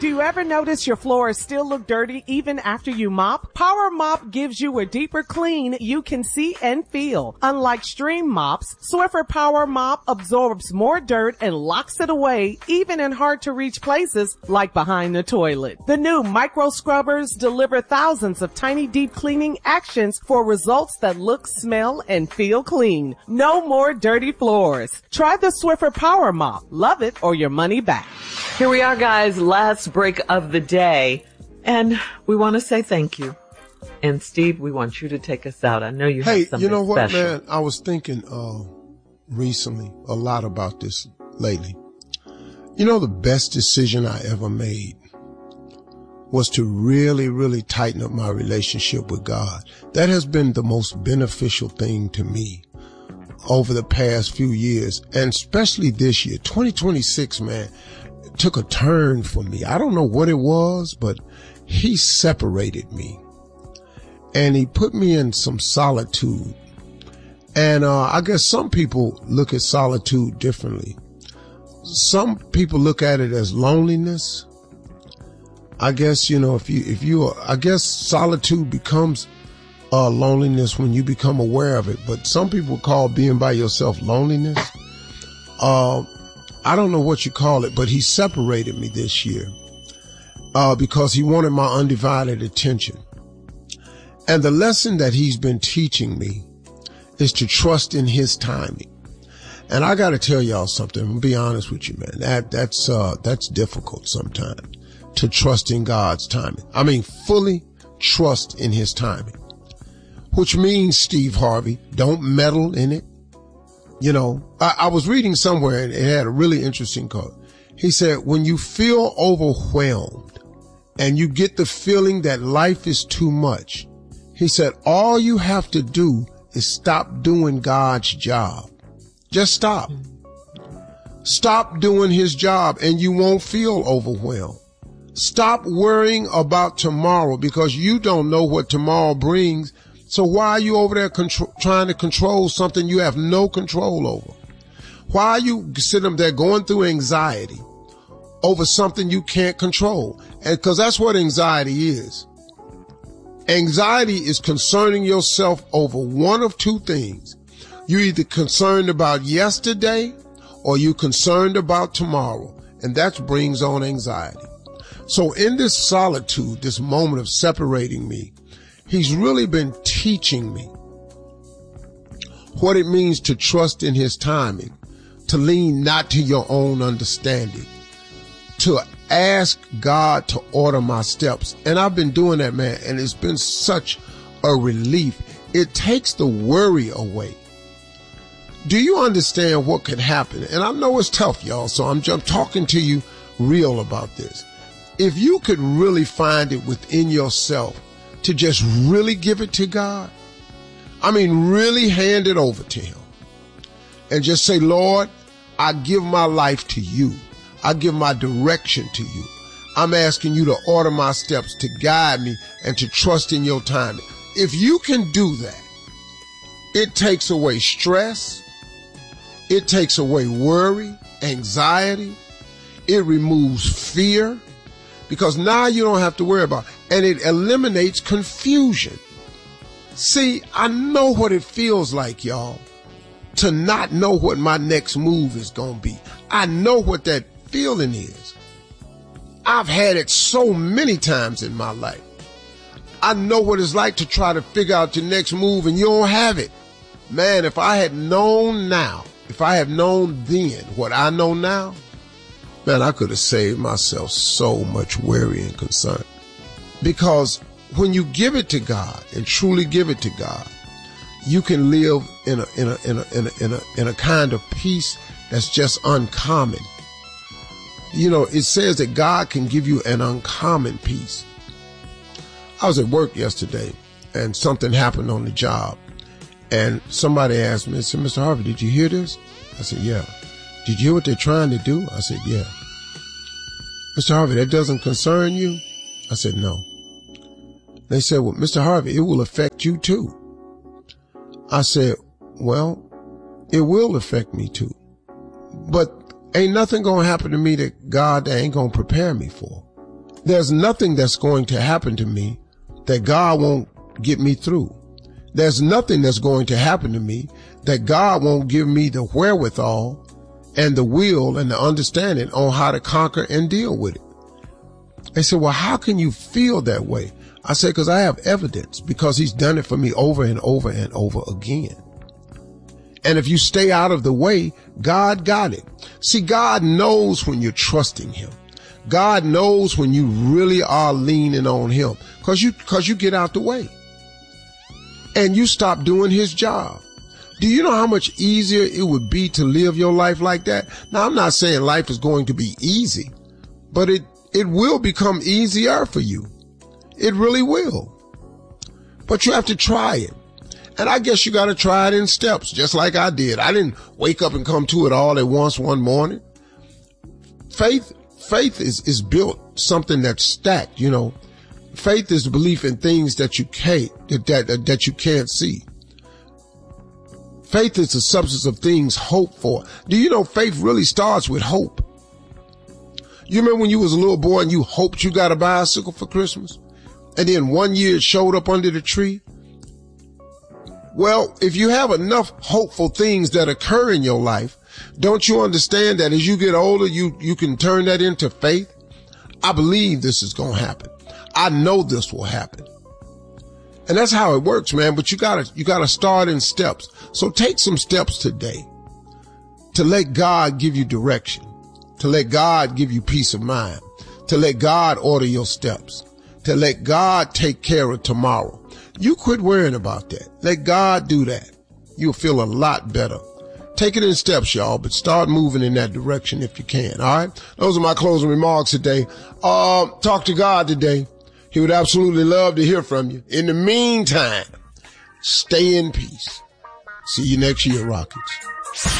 Do you ever notice your floors still look dirty even after you mop? Power Mop gives you a deeper clean you can see and feel. Unlike stream mops, Swiffer Power Mop absorbs more dirt and locks it away even in hard to reach places like behind the toilet. The new micro scrubbers deliver thousands of tiny deep cleaning actions for results that look, smell, and feel clean. No more dirty floors. Try the Swiffer Power Mop. Love it or your money back. Here we are, guys. Last break of the day. And we want to say thank you. And Steve, we want you to take us out. I know you have something special. Hey, you know what, man? I was thinking recently a lot about this lately. You know, the best decision I ever made was to really, really tighten up my relationship with God. That has been the most beneficial thing to me over the past few years, and especially this year. 2026, man, took a turn for me. I don't know what it was, but he separated me and he put me in some solitude. And I guess some people look at solitude differently. Some people look at it as loneliness. I guess, you know, I guess solitude becomes loneliness when you become aware of it. But some people call being by yourself loneliness. I don't know what you call it, but he separated me this year, because he wanted my undivided attention. And the lesson that he's been teaching me is to trust in his timing. And I got to tell y'all something. I'm gonna be honest with you, man. That's difficult sometimes, to trust in God's timing. I mean, fully trust in his timing, which means, Steve Harvey, don't meddle in it. You know, I was reading somewhere and it had a really interesting quote. He said, when you feel overwhelmed and you get the feeling that life is too much, he said, all you have to do is stop doing God's job. Just stop. Stop doing his job and you won't feel overwhelmed. Stop worrying about tomorrow because you don't know what tomorrow brings. So why are you over there trying to control something you have no control over? Why are you sitting there going through anxiety over something you can't control? And because that's what anxiety is. Anxiety is concerning yourself over one of two things. You're either concerned about yesterday or you're concerned about tomorrow. And that brings on anxiety. So in this solitude, this moment of separating me, he's really been teaching me what it means to trust in his timing, to lean not to your own understanding, to ask God to order my steps. And I've been doing that, man, and it's been such a relief. It takes the worry away. Do you understand what could happen? And I know it's tough, y'all, so I'm talking to you real about this. If you could really find it within yourself to just really give it to God, I mean, really hand it over to him and just say, Lord, I give my life to you. I give my direction to you. I'm asking you to order my steps, to guide me, and to trust in your timing. If you can do that, it takes away stress. It takes away worry, anxiety. It removes fear, because now you don't have to worry about it. And it eliminates confusion. See, I know what it feels like, y'all, to not know what my next move is going to be. I know what that feeling is. I've had it so many times in my life. I know what it's like to try to figure out your next move and you don't have it. Man, if I had known now, if I had known then what I know now, man, I could have saved myself so much worry and concern. Because when you give it to God and truly give it to God, you can live in a kind of peace that's just uncommon. You know, it says that God can give you an uncommon peace. I was at work yesterday and something happened on the job, and somebody asked me, said, Mr. Harvey, did you hear this? I said, yeah. Did you hear what they're trying to do? I said, yeah. Mr. Harvey, that doesn't concern you? I said, no. They said, well, Mr. Harvey, it will affect you too. I said, well, it will affect me too. But ain't nothing gonna happen to me that God ain't gonna prepare me for. There's nothing that's going to happen to me that God won't get me through. There's nothing that's going to happen to me that God won't give me the wherewithal and the will and the understanding on how to conquer and deal with it. They said, well, how can you feel that way? I said, because I have evidence, because he's done it for me over and over and over again. And if you stay out of the way, God got it. See, God knows when you're trusting him. God knows when you really are leaning on him, because you get out the way and you stop doing his job. Do you know how much easier it would be to live your life like that? Now, I'm not saying life is going to be easy, but it will become easier for you. It really will. But you have to try it. And I guess you got to try it in steps, just like I did. I didn't wake up and come to it all at once one morning. Faith is built something that's stacked, you know. Faith is the belief in things that you can't see. Faith is the substance of things hoped for. Do you know faith really starts with hope? You remember when you was a little boy and you hoped you got a bicycle for Christmas? And then one year it showed up under the tree? Well, if you have enough hopeful things that occur in your life, don't you understand that as you get older, you can turn that into faith? I believe this is going to happen. I know this will happen. And that's how it works, man. But you gotta start in steps. So take some steps today to let God give you direction, to let God give you peace of mind, to let God order your steps, to let God take care of tomorrow. You quit worrying about that. Let God do that. You'll feel a lot better. Take it in steps, y'all, but start moving in that direction if you can. All right. Those are my closing remarks today. Talk to God today. He would absolutely love to hear from you. In the meantime, stay in peace. See you next year, Rockets.